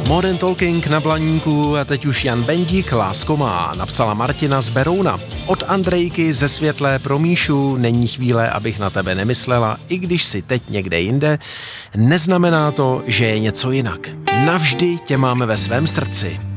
Modern Talking na Blaníku a teď už Jan Bendík, Lásko má, napsala Martina z Berouna. Od Andrejky ze Světlé pro Míšu, není chvíle, abych na tebe nemyslela, i když si teď někde jinde, neznamená to, že je něco jinak. Navždy tě máme ve svém srdci.